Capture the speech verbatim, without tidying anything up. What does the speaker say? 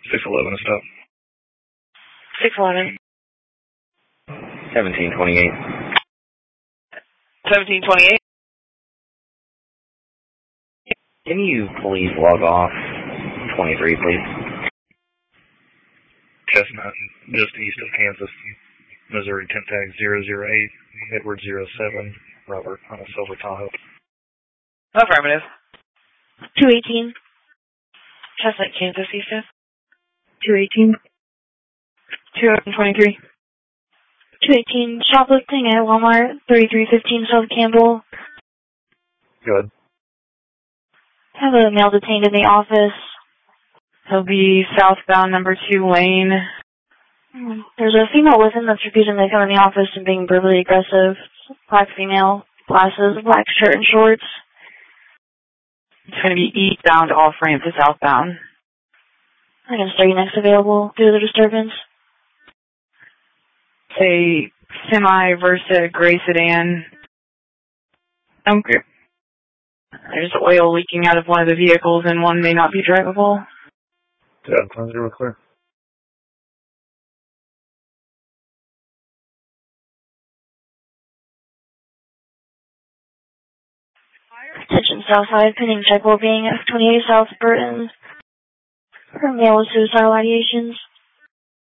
six eleven is up. six eleven. seventeen twenty-eight. seventeen twenty-eight. Can you please log off twenty-three, please? Chestnut, just east of Kansas, Missouri, temp tag zero zero eight, Edward zero seven, Robert, on a silver Tahoe. Affirmative. two eighteen. Chestnut, Kansas, east of. two eighteen. two twenty-three. two eighteen, shoplifting at Walmart, thirty-three fifteen South Campbell. Good. Have a male detained in the office. He'll be southbound number two lane. There's a female with him that's refusing to come in the office and being verbally aggressive. Black female, glasses, black shirt and shorts. It's going to be eastbound off ramp to southbound. I can start you next available due to the disturbance. A semi Versa gray sedan. Okay. There's oil leaking out of one of the vehicles and one may not be drivable. Yeah, cleanse zero clear. Attention Southside, pending check well being F twenty-eight South Burton. Her male with suicidal ideations.